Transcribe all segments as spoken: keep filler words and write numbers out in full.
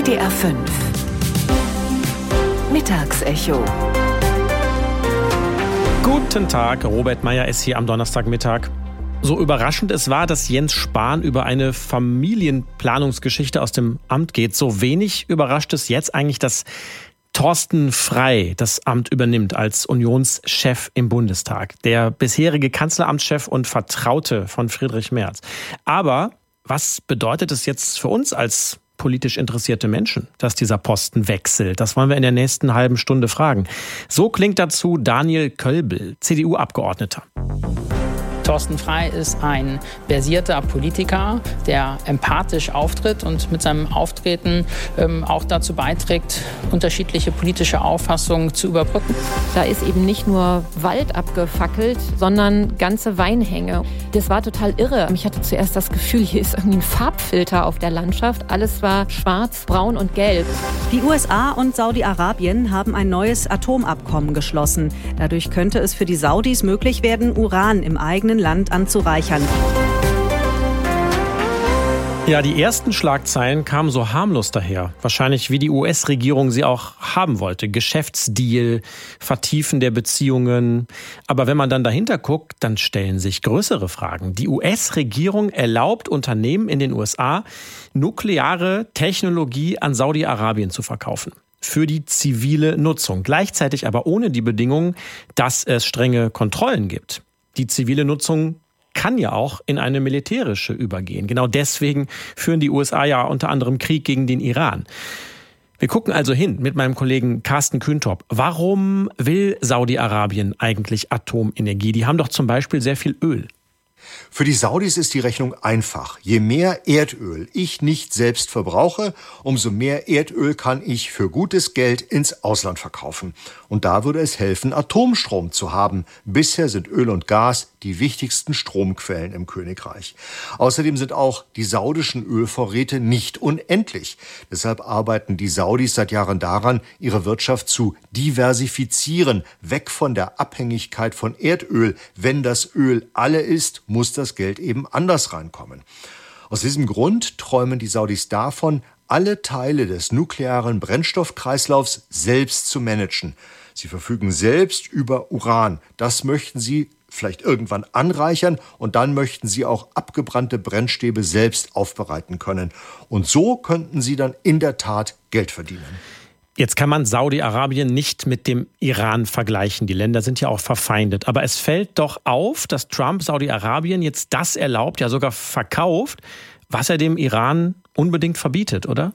D R fünf Mittagsecho. Guten Tag, Robert Meyer ist hier am Donnerstagmittag. So überraschend es war, dass Jens Spahn über eine Familienplanungsgeschichte aus dem Amt geht, so wenig überrascht es jetzt eigentlich, dass Thorsten Frey das Amt übernimmt als Unionschef im Bundestag. Der bisherige Kanzleramtschef und Vertraute von Friedrich Merz. Aber was bedeutet es jetzt für uns als politisch interessierte Menschen, dass dieser Posten wechselt? Das wollen wir in der nächsten halben Stunde fragen. So klingt dazu Daniel Kölbl, C D U-Abgeordneter. Thorsten Frey ist ein versierter Politiker, der empathisch auftritt und mit seinem Auftreten ähm, auch dazu beiträgt, unterschiedliche politische Auffassungen zu überbrücken. Da ist eben nicht nur Wald abgefackelt, sondern ganze Weinhänge. Das war total irre. Ich hatte zuerst das Gefühl, hier ist irgendwie ein Farbfilter auf der Landschaft. Alles war schwarz, braun und gelb. Die U S A und Saudi-Arabien haben ein neues Atomabkommen geschlossen. Dadurch könnte es für die Saudis möglich werden, Uran im eigenen Land anzureichern. Ja, die ersten Schlagzeilen kamen so harmlos daher. Wahrscheinlich wie die U S-Regierung sie auch haben wollte. Geschäftsdeal, Vertiefen der Beziehungen. Aber wenn man dann dahinter guckt, dann stellen sich größere Fragen. Die U S-Regierung erlaubt Unternehmen in den U S A, nukleare Technologie an Saudi-Arabien zu verkaufen. Für die zivile Nutzung. Gleichzeitig aber ohne die Bedingung, dass es strenge Kontrollen gibt. Die zivile Nutzung kann ja auch in eine militärische übergehen. Genau deswegen führen die U S A ja unter anderem Krieg gegen den Iran. Wir gucken also hin mit meinem Kollegen Carsten Kühntop. Warum will Saudi-Arabien eigentlich Atomenergie? Die haben doch zum Beispiel sehr viel Öl. Für die Saudis ist die Rechnung einfach. Je mehr Erdöl ich nicht selbst verbrauche, umso mehr Erdöl kann ich für gutes Geld ins Ausland verkaufen. Und da würde es helfen, Atomstrom zu haben. Bisher sind Öl und Gas die wichtigsten Stromquellen im Königreich. Außerdem sind auch die saudischen Ölvorräte nicht unendlich. Deshalb arbeiten die Saudis seit Jahren daran, ihre Wirtschaft zu diversifizieren, weg von der Abhängigkeit von Erdöl. Wenn das Öl alle ist, muss das Geld eben anders reinkommen. Aus diesem Grund träumen die Saudis davon, alle Teile des nuklearen Brennstoffkreislaufs selbst zu managen. Sie verfügen selbst über Uran. Das möchten sie vielleicht irgendwann anreichern und dann möchten sie auch abgebrannte Brennstäbe selbst aufbereiten können. Und so könnten sie dann in der Tat Geld verdienen. Jetzt kann man Saudi-Arabien nicht mit dem Iran vergleichen. Die Länder sind ja auch verfeindet. Aber es fällt doch auf, dass Trump Saudi-Arabien jetzt das erlaubt, ja sogar verkauft, was er dem Iran unbedingt verbietet, oder?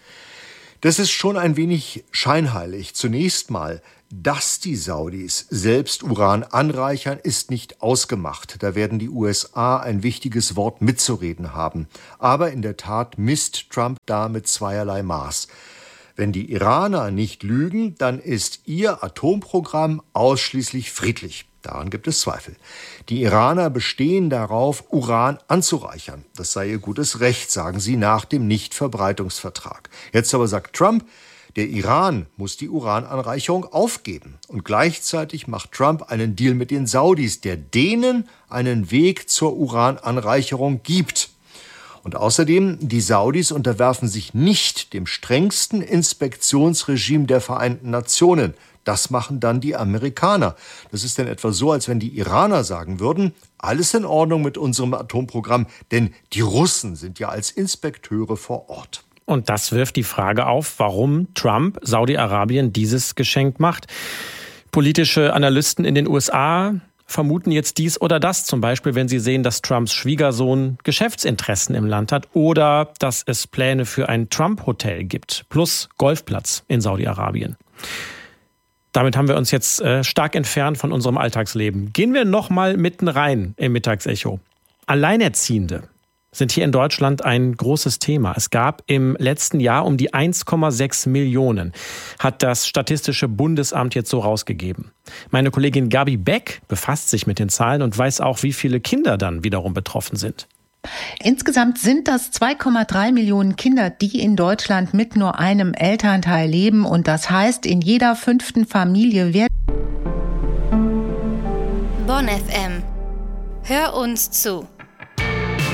Das ist schon ein wenig scheinheilig. Zunächst mal, dass die Saudis selbst Uran anreichern, ist nicht ausgemacht. Da werden die U S A ein wichtiges Wort mitzureden haben. Aber in der Tat misst Trump da mit zweierlei Maß. Wenn die Iraner nicht lügen, dann ist ihr Atomprogramm ausschließlich friedlich. Daran gibt es Zweifel. Die Iraner bestehen darauf, Uran anzureichern. Das sei ihr gutes Recht, sagen sie nach dem Nichtverbreitungsvertrag. Jetzt aber sagt Trump, der Iran muss die Urananreicherung aufgeben. Und gleichzeitig macht Trump einen Deal mit den Saudis, der denen einen Weg zur Urananreicherung gibt. Und außerdem, die Saudis unterwerfen sich nicht dem strengsten Inspektionsregime der Vereinten Nationen. Das machen dann die Amerikaner. Das ist dann etwa so, als wenn die Iraner sagen würden, alles in Ordnung mit unserem Atomprogramm, denn die Russen sind ja als Inspekteure vor Ort. Und das wirft die Frage auf, warum Trump Saudi-Arabien dieses Geschenk macht. Politische Analysten in den U S A vermuten jetzt dies oder das, zum Beispiel, wenn sie sehen, dass Trumps Schwiegersohn Geschäftsinteressen im Land hat oder dass es Pläne für ein Trump-Hotel gibt, plus Golfplatz in Saudi-Arabien. Damit haben wir uns jetzt äh, stark entfernt von unserem Alltagsleben. Gehen wir noch mal mitten rein im Mittagsecho. Alleinerziehende sind hier in Deutschland ein großes Thema. Es gab im letzten Jahr um die eins Komma sechs Millionen, hat das Statistische Bundesamt jetzt so rausgegeben. Meine Kollegin Gabi Beck befasst sich mit den Zahlen und weiß auch, wie viele Kinder dann wiederum betroffen sind. Insgesamt sind das zwei Komma drei Millionen Kinder, die in Deutschland mit nur einem Elternteil leben. Und das heißt, in jeder fünften Familie werden... Bonn F M. Hör uns zu.